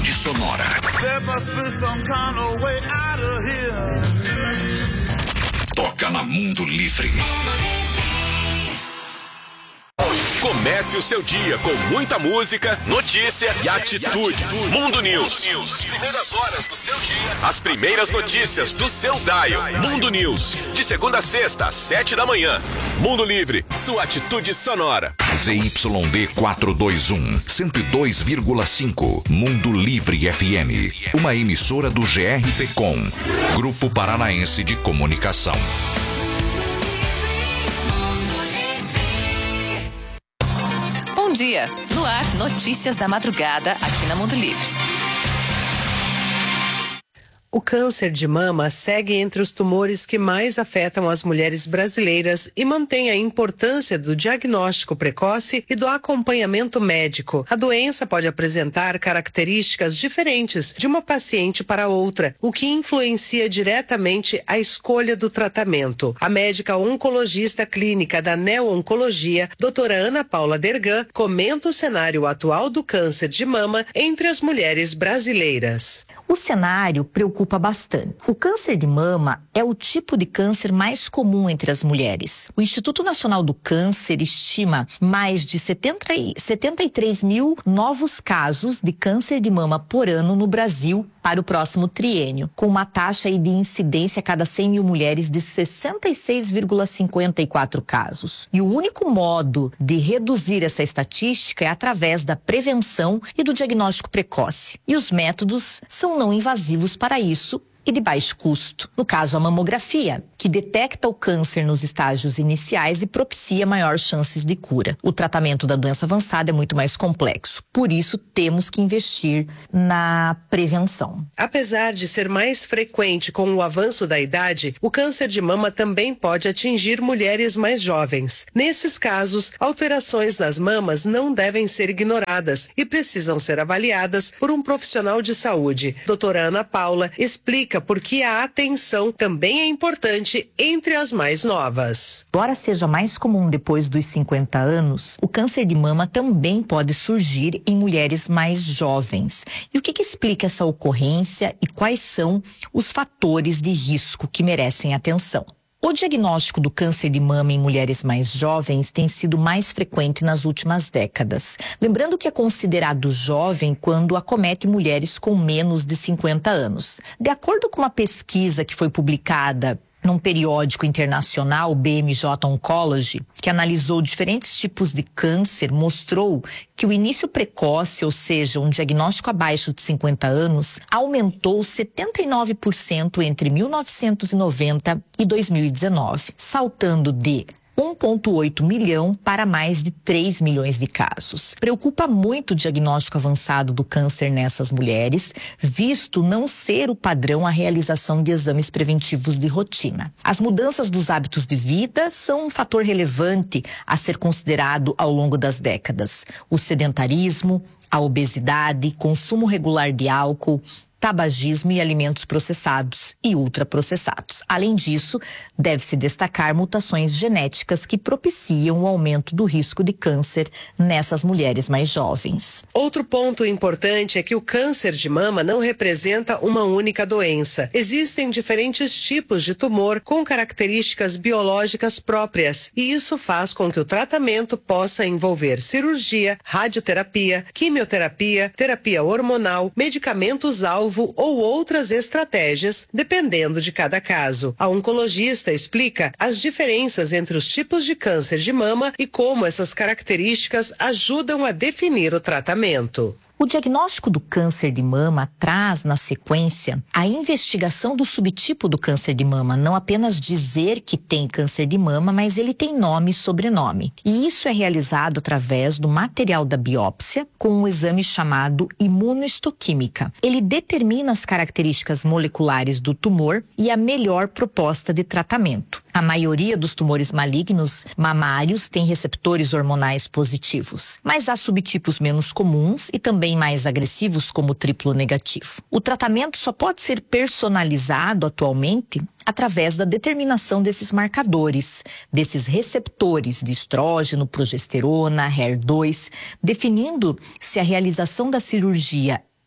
Atitude Sonora. There must be some kind of way out of here. Toca na Mundo Livre. Comece o seu dia com muita música, notícia e atitude. Mundo News. As primeiras horas do seu dia. As primeiras notícias do seu dial. Mundo News. De segunda a sexta, às 7 da manhã. Mundo Livre. Sua atitude sonora. ZYD 421, 102,5. Mundo Livre FM. Uma emissora do GRPcom. Grupo Paranaense de Comunicação. Bom dia. No ar, notícias da madrugada aqui na Mundo Livre. O câncer de mama segue entre os tumores que mais afetam as mulheres brasileiras e mantém a importância do diagnóstico precoce e do acompanhamento médico. A doença pode apresentar características diferentes de uma paciente para outra, o que influencia diretamente a escolha do tratamento. A médica oncologista clínica da Neo-Oncologia, doutora Ana Paula Dergan, comenta o cenário atual do câncer de mama entre as mulheres brasileiras. O cenário preocupa bastante. O câncer de mama é o tipo de câncer mais comum entre as mulheres. O Instituto Nacional do Câncer estima mais de 73 mil novos casos de câncer de mama por ano no Brasil para o próximo triênio, com uma taxa de incidência a cada 100 mil mulheres de 66,54 casos. E o único modo de reduzir essa estatística é através da prevenção e do diagnóstico precoce. E os métodos são não invasivos para isso e de baixo custo. No caso, a mamografia, que detecta o câncer nos estágios iniciais e propicia maiores chances de cura. O tratamento da doença avançada é muito mais complexo. Por isso, temos que investir na prevenção. Apesar de ser mais frequente com o avanço da idade, o câncer de mama também pode atingir mulheres mais jovens. Nesses casos, alterações nas mamas não devem ser ignoradas e precisam ser avaliadas por um profissional de saúde. Doutora Ana Paula explica por que a atenção também é importante entre as mais novas. Embora seja mais comum depois dos 50 anos, o câncer de mama também pode surgir em mulheres mais jovens. E o que explica essa ocorrência e quais são os fatores de risco que merecem atenção? O diagnóstico do câncer de mama em mulheres mais jovens tem sido mais frequente nas últimas décadas. Lembrando que é considerado jovem quando acomete mulheres com menos de 50 anos. De acordo com uma pesquisa que foi publicada num periódico internacional, BMJ Oncology, que analisou diferentes tipos de câncer, mostrou que o início precoce, ou seja, um diagnóstico abaixo de 50 anos, aumentou 79% entre 1990 e 2019, saltando de 1,8 milhão para mais de 3 milhões de casos. Preocupa muito o diagnóstico avançado do câncer nessas mulheres, visto não ser o padrão a realização de exames preventivos de rotina. As mudanças dos hábitos de vida são um fator relevante a ser considerado ao longo das décadas. O sedentarismo, a obesidade, consumo regular de álcool, tabagismo e alimentos processados e ultraprocessados. Além disso, deve-se destacar mutações genéticas que propiciam o aumento do risco de câncer nessas mulheres mais jovens. Outro ponto importante é que o câncer de mama não representa uma única doença. Existem diferentes tipos de tumor com características biológicas próprias, e isso faz com que o tratamento possa envolver cirurgia, radioterapia, quimioterapia, terapia hormonal, medicamentos-alvo ou outras estratégias, dependendo de cada caso. A oncologista explica as diferenças entre os tipos de câncer de mama e como essas características ajudam a definir o tratamento. O diagnóstico do câncer de mama traz, na sequência, a investigação do subtipo do câncer de mama. Não apenas dizer que tem câncer de mama, mas ele tem nome e sobrenome. E isso é realizado através do material da biópsia com um exame chamado imunohistoquímica. Ele determina as características moleculares do tumor e a melhor proposta de tratamento. A maioria dos tumores malignos mamários tem receptores hormonais positivos, mas há subtipos menos comuns e também mais agressivos, como o triplo negativo. O tratamento só pode ser personalizado atualmente através da determinação desses marcadores, desses receptores de estrógeno, progesterona, HER2, definindo se a realização da cirurgia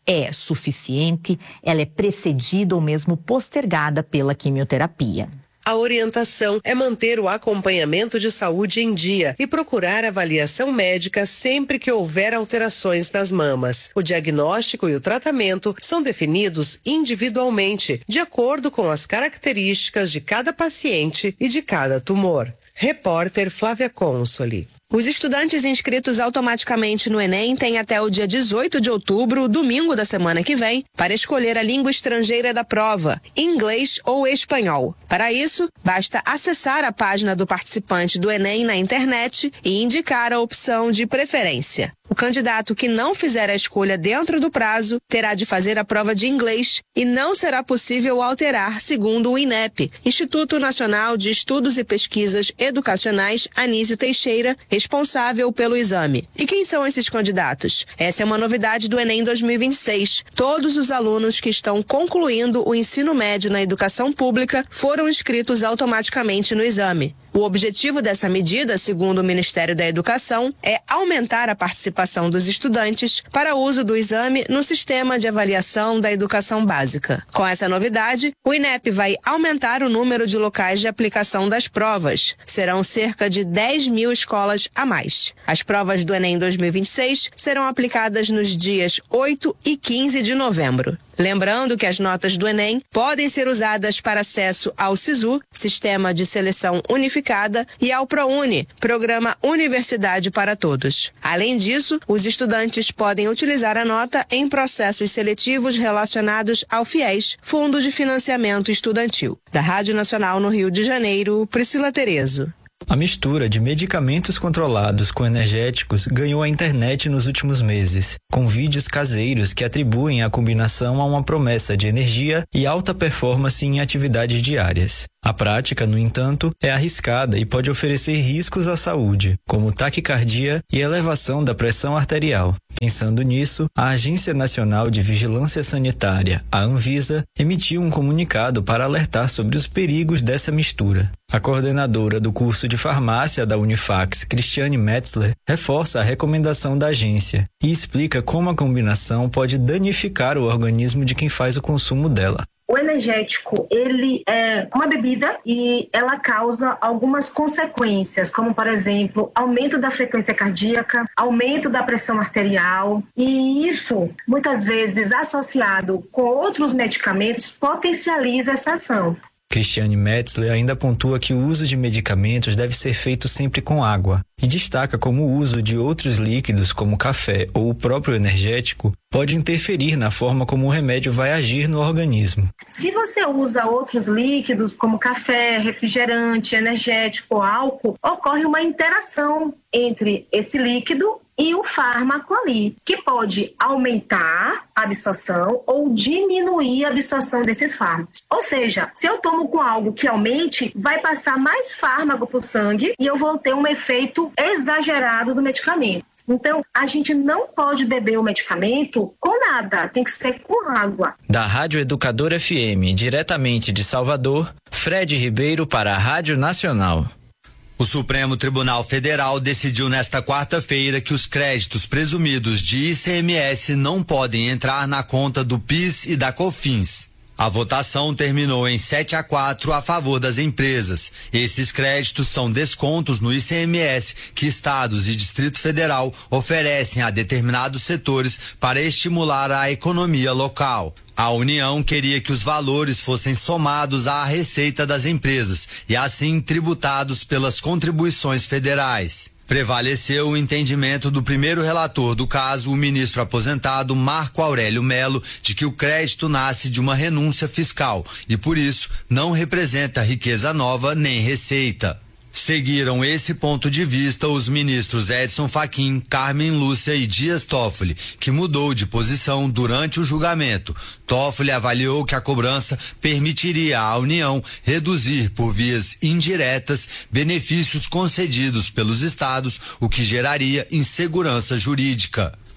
é suficiente? Ela é precedida ou mesmo postergada pela quimioterapia? A orientação é manter o acompanhamento de saúde em dia e procurar avaliação médica sempre que houver alterações nas mamas. O diagnóstico e o tratamento são definidos individualmente, de acordo com as características de cada paciente e de cada tumor. Repórter Flávia Consoli. Os estudantes inscritos automaticamente no Enem têm até o dia 18 de outubro, domingo da semana que vem, para escolher a língua estrangeira da prova, inglês ou espanhol. Para isso, basta acessar a página do participante do Enem na internet e indicar a opção de preferência. O candidato que não fizer a escolha dentro do prazo terá de fazer a prova de inglês e não será possível alterar, segundo o INEP, Instituto Nacional de Estudos e Pesquisas Educacionais Anísio Teixeira, responsável pelo exame. E quem são esses candidatos? Essa é uma novidade do Enem 2026. Todos os alunos que estão concluindo o ensino médio na educação pública foram inscritos automaticamente no exame. O objetivo dessa medida, segundo o Ministério da Educação, é aumentar a participação dos estudantes para uso do exame no sistema de avaliação da educação básica. Com essa novidade, o INEP vai aumentar o número de locais de aplicação das provas. Serão cerca de 10 mil escolas a mais. As provas do Enem 2026 serão aplicadas nos dias 8 e 15 de novembro. Lembrando que as notas do Enem podem ser usadas para acesso ao SISU, Sistema de Seleção Unificada, e ao ProUni, Programa Universidade para Todos. Além disso, os estudantes podem utilizar a nota em processos seletivos relacionados ao FIES, Fundo de Financiamento Estudantil. Da Rádio Nacional no Rio de Janeiro, Priscila Terezo. A mistura de medicamentos controlados com energéticos ganhou a internet nos últimos meses, com vídeos caseiros que atribuem a combinação a uma promessa de energia e alta performance em atividades diárias. A prática, no entanto, é arriscada e pode oferecer riscos à saúde, como taquicardia e elevação da pressão arterial. Pensando nisso, a Agência Nacional de Vigilância Sanitária, a Anvisa, emitiu um comunicado para alertar sobre os perigos dessa mistura. A coordenadora do curso de farmácia da Unifax, Cristiane Metzler, reforça a recomendação da agência e explica como a combinação pode danificar o organismo de quem faz o consumo dela. O energético, ele é uma bebida e ela causa algumas consequências, como, por exemplo, aumento da frequência cardíaca, aumento da pressão arterial, e isso, muitas vezes associado com outros medicamentos, potencializa essa ação. Cristiane Metzler ainda pontua que o uso de medicamentos deve ser feito sempre com água e destaca como o uso de outros líquidos, como café ou o próprio energético, pode interferir na forma como o remédio vai agir no organismo. Se você usa outros líquidos, como café, refrigerante, energético, álcool, ocorre uma interação entre esse líquido e o fármaco ali, que pode aumentar a absorção ou diminuir a absorção desses fármacos. Ou seja, se eu tomo com algo que aumente, vai passar mais fármaco para o sangue e eu vou ter um efeito exagerado do medicamento. Então, a gente não pode beber o medicamento com nada, tem que ser com água. Da Rádio Educadora FM, diretamente de Salvador, Fred Ribeiro para a Rádio Nacional. O Supremo Tribunal Federal decidiu nesta quarta-feira que os créditos presumidos de ICMS não podem entrar na conta do PIS e da COFINS. A votação terminou em 7-4 a favor das empresas. Esses créditos são descontos no ICMS que estados e Distrito Federal oferecem a determinados setores para estimular a economia local. A União queria que os valores fossem somados à receita das empresas e assim tributados pelas contribuições federais. Prevaleceu o entendimento do primeiro relator do caso, o ministro aposentado Marco Aurélio Melo, de que o crédito nasce de uma renúncia fiscal e, por isso, não representa riqueza nova nem receita. Seguiram esse ponto de vista os ministros Edson Fachin, Carmen Lúcia e Dias Toffoli, que mudou de posição durante o julgamento. Toffoli avaliou que a cobrança permitiria à União reduzir por vias indiretas benefícios concedidos pelos estados, o que geraria insegurança jurídica.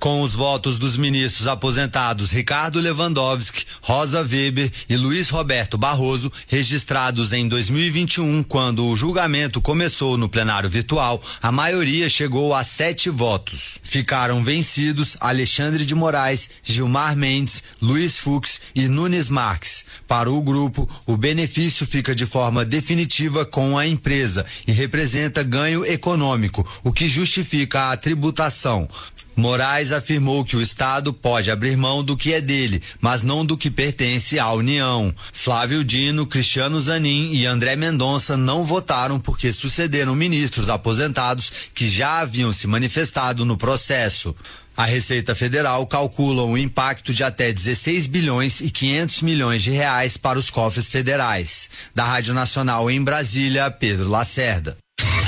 Com os votos dos ministros aposentados Ricardo Lewandowski, Rosa Weber e Luiz Roberto Barroso, registrados em 2021, quando o julgamento começou no plenário virtual, a maioria chegou a 7 votos. Ficaram vencidos Alexandre de Moraes, Gilmar Mendes, Luiz Fux e Nunes Marques. Para o grupo, o benefício fica de forma definitiva com a empresa e representa ganho econômico, o que justifica a tributação. Moraes afirmou que o Estado pode abrir mão do que é dele, mas não do que pertence à União. Flávio Dino, Cristiano Zanin e André Mendonça não votaram porque sucederam ministros aposentados que já haviam se manifestado no processo. A Receita Federal calcula um impacto de até 16 bilhões e 500 milhões de reais para os cofres federais. Da Rádio Nacional em Brasília, Pedro Lacerda.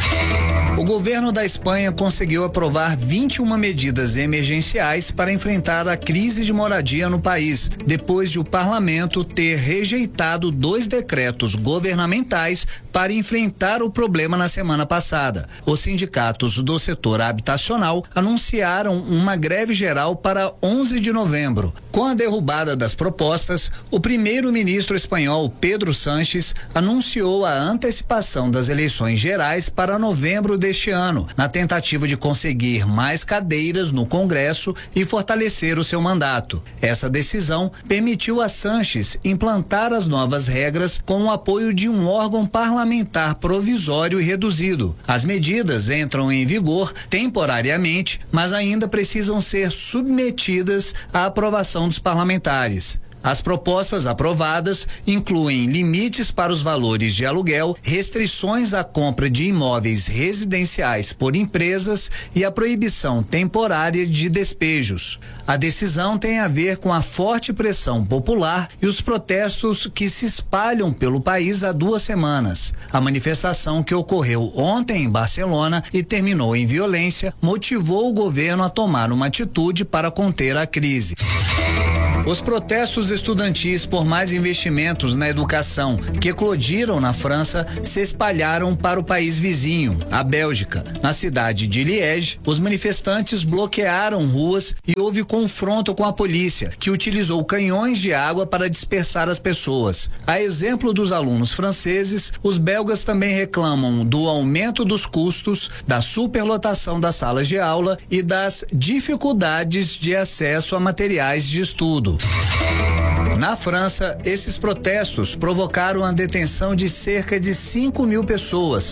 O governo da Espanha conseguiu aprovar 21 medidas emergenciais para enfrentar a crise de moradia no país, depois de o parlamento ter rejeitado 2 decretos governamentais para enfrentar o problema na semana passada. Os sindicatos do setor habitacional anunciaram uma greve geral para 11 de novembro. Com a derrubada das propostas, o primeiro-ministro espanhol Pedro Sánchez anunciou a antecipação das eleições gerais para novembro deste ano, na tentativa de conseguir mais cadeiras no Congresso e fortalecer o seu mandato. Essa decisão permitiu a Sánchez implantar as novas regras com o apoio de um órgão parlamentar provisório e reduzido. As medidas entram em vigor temporariamente, mas ainda precisam ser submetidas à aprovação dos parlamentares. As propostas aprovadas incluem limites para os valores de aluguel, restrições à compra de imóveis residenciais por empresas e a proibição temporária de despejos. A decisão tem a ver com a forte pressão popular e os protestos que se espalham pelo país há 2 semanas. A manifestação que ocorreu ontem em Barcelona e terminou em violência motivou o governo a tomar uma atitude para conter a crise. Os protestos estudantis por mais investimentos na educação que eclodiram na França se espalharam para o país vizinho, a Bélgica. Na cidade de Liège, os manifestantes bloquearam ruas e houve confronto com a polícia, que utilizou canhões de água para dispersar as pessoas. A exemplo dos alunos franceses, os belgas também reclamam do aumento dos custos, da superlotação das salas de aula e das dificuldades de acesso a materiais de estudo. Na França, esses protestos provocaram a detenção de cerca de 5.000 pessoas,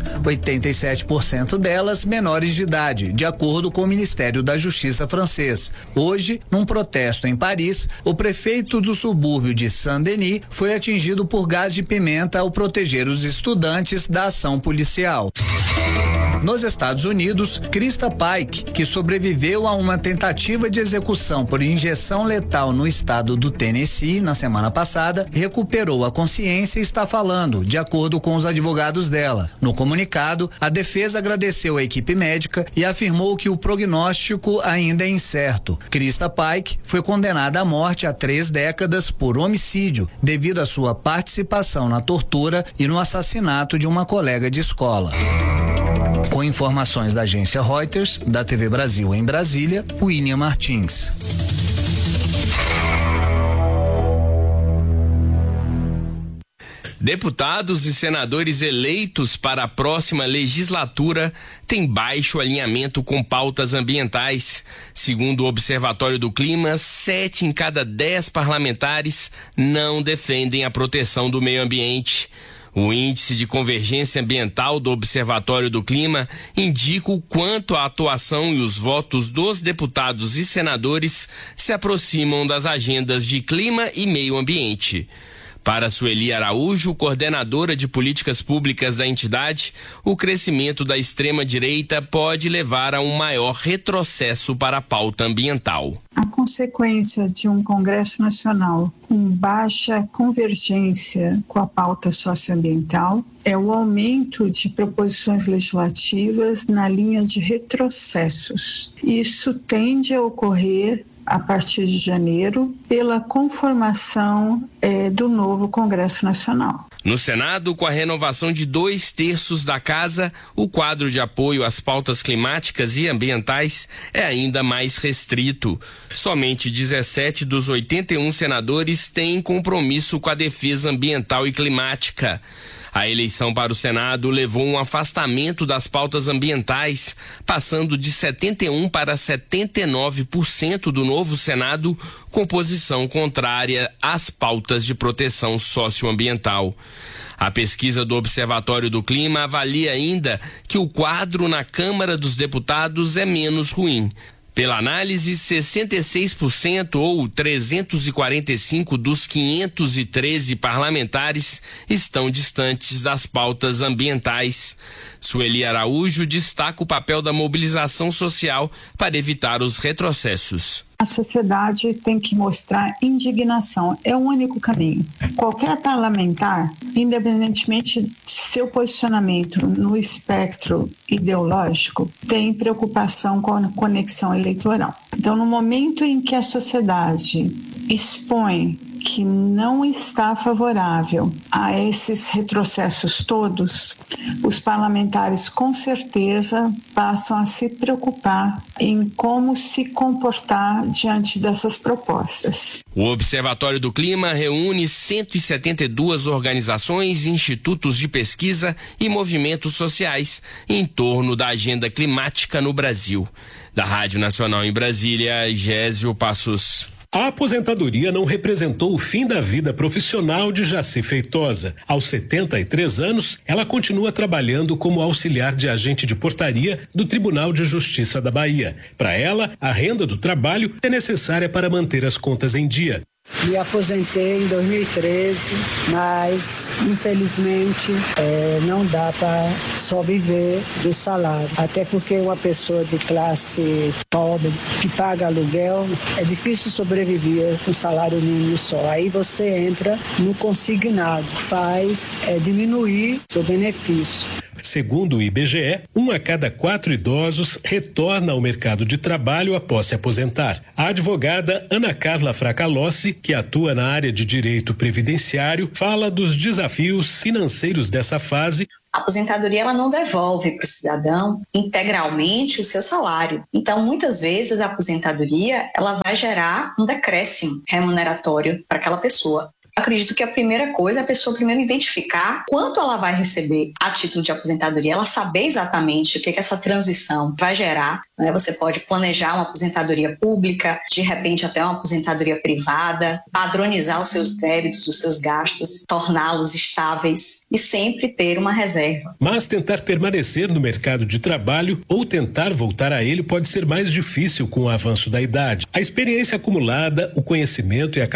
87% delas menores de idade, de acordo com o Ministério da Justiça francês. Hoje, num protesto em Paris, o prefeito do subúrbio de Saint-Denis foi atingido por gás de pimenta ao proteger os estudantes da ação policial. Nos Estados Unidos, Krista Pike, que sobreviveu a uma tentativa de execução por injeção letal no estado do Tennessee na semana passada, recuperou a consciência e está falando, de acordo com os advogados dela. No comunicado, a defesa agradeceu a equipe médica e afirmou que o prognóstico ainda é incerto. Krista Pike foi condenada à morte há 3 décadas por homicídio, devido à sua participação na tortura e no assassinato de uma colega de escola. Com informações da agência Reuters, da TV Brasil em Brasília, William Martins. Deputados e senadores eleitos para a próxima legislatura têm baixo alinhamento com pautas ambientais. Segundo o Observatório do Clima, 7 em cada 10 parlamentares não defendem a proteção do meio ambiente. O índice de convergência ambiental do Observatório do Clima indica o quanto a atuação e os votos dos deputados e senadores se aproximam das agendas de clima e meio ambiente. Para Sueli Araújo, coordenadora de políticas públicas da entidade, o crescimento da extrema-direita pode levar a um maior retrocesso para a pauta ambiental. A consequência de um Congresso Nacional com baixa convergência com a pauta socioambiental é o aumento de proposições legislativas na linha de retrocessos. Isso tende a ocorrer a partir de janeiro, pela conformação do novo Congresso Nacional. No Senado, com a renovação de 2/3 da casa, o quadro de apoio às pautas climáticas e ambientais é ainda mais restrito. Somente 17 dos 81 senadores têm compromisso com a defesa ambiental e climática. A eleição para o Senado levou um afastamento das pautas ambientais, passando de 71% para 79% do novo Senado, com posição contrária às pautas de proteção socioambiental. A pesquisa do Observatório do Clima avalia ainda que o quadro na Câmara dos Deputados é menos ruim. Pela análise, 66% ou 345 dos 513 parlamentares estão distantes das pautas ambientais. Sueli Araújo destaca o papel da mobilização social para evitar os retrocessos. A sociedade tem que mostrar indignação, é o único caminho. Qualquer parlamentar, independentemente de seu posicionamento no espectro ideológico, tem preocupação com a conexão eleitoral. Então, no momento em que a sociedade expõe que não está favorável a esses retrocessos todos, os parlamentares com certeza passam a se preocupar em como se comportar diante dessas propostas. O Observatório do Clima reúne 172 organizações, institutos de pesquisa e movimentos sociais em torno da agenda climática no Brasil. Da Rádio Nacional em Brasília, Gésio Passos. A aposentadoria não representou o fim da vida profissional de Jaci Feitosa. Aos 73 anos, ela continua trabalhando como auxiliar de agente de portaria do Tribunal de Justiça da Bahia. Para ela, a renda do trabalho é necessária para manter as contas em dia. Me aposentei em 2013, mas infelizmente não dá para só viver do salário. Até porque uma pessoa de classe pobre que paga aluguel, é difícil sobreviver com salário mínimo só. Aí você entra no consignado, faz diminuir seu benefício. Segundo o IBGE, 1 a cada 4 idosos retorna ao mercado de trabalho após se aposentar. A advogada Ana Carla Fracalossi, que atua na área de direito previdenciário, fala dos desafios financeiros dessa fase. A aposentadoria ela não devolve para o cidadão integralmente o seu salário. Então, muitas vezes, a aposentadoria ela vai gerar um decréscimo remuneratório para aquela pessoa. Acredito que a primeira coisa é a pessoa primeiro identificar quanto ela vai receber a título de aposentadoria, ela saber exatamente o que essa transição vai gerar. Né? Você pode planejar uma aposentadoria pública, de repente até uma aposentadoria privada, padronizar os seus débitos, os seus gastos, torná-los estáveis e sempre ter uma reserva. Mas tentar permanecer no mercado de trabalho ou tentar voltar a ele pode ser mais difícil com o avanço da idade. A experiência acumulada, o conhecimento e a